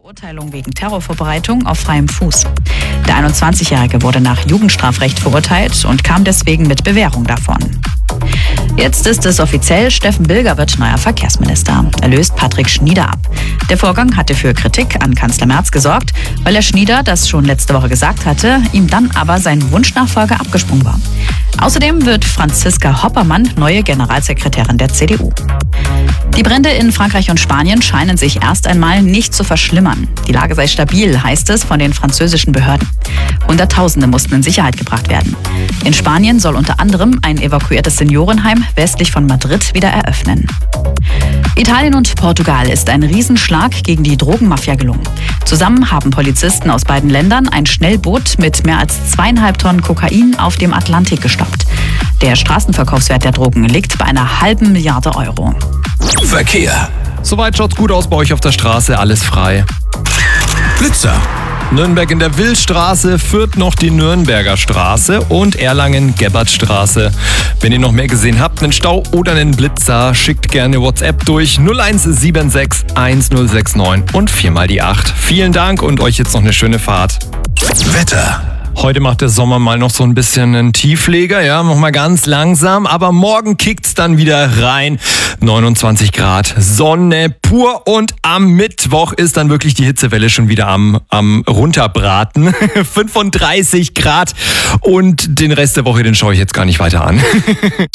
Verurteilung wegen Terrorvorbereitung auf freiem Fuß. Der 21-Jährige wurde nach Jugendstrafrecht verurteilt und kam deswegen mit Bewährung davon. Jetzt ist es offiziell, Steffen Bilger wird neuer Verkehrsminister. Er löst Patrick Schnieder ab. Der Vorgang hatte für Kritik an Kanzler Merz gesorgt, weil Herr Schnieder das schon letzte Woche gesagt hatte, ihm dann aber sein Wunschnachfolger abgesprungen war. Außerdem wird Franziska Hoppermann neue Generalsekretärin der CDU. Die Brände in Frankreich und Spanien scheinen sich erst einmal nicht zu verschlimmern. Die Lage sei stabil, heißt es von den französischen Behörden. Hunderttausende mussten in Sicherheit gebracht werden. In Spanien soll unter anderem ein evakuiertes Seniorenheim westlich von Madrid wieder eröffnen. Italien und Portugal ist ein Riesenschlag gegen die Drogenmafia gelungen. Zusammen haben Polizisten aus beiden Ländern ein Schnellboot mit mehr als 2,5 Tonnen Kokain auf dem Atlantik gestoppt. Der Straßenverkaufswert der Drogen liegt bei einer halben Milliarde Euro. Verkehr. Soweit schaut's gut aus bei euch auf der Straße, alles frei. Blitzer. Nürnberg in der Willstraße, Fürth noch die Nürnberger Straße und Erlangen-Gebbertstraße. Wenn ihr noch mehr gesehen habt, einen Stau oder einen Blitzer, schickt gerne WhatsApp durch 0176 1069 und 4 die 8. Vielen Dank und euch jetzt noch eine schöne Fahrt. Wetter. Heute macht der Sommer mal noch so ein bisschen einen Tiefleger, ja, noch mal ganz langsam, aber morgen kickt's dann wieder rein. 29 Grad, Sonne pur und am Mittwoch ist dann wirklich die Hitzewelle schon wieder am runterbraten. 35 Grad und den Rest der Woche, den schaue ich jetzt gar nicht weiter an.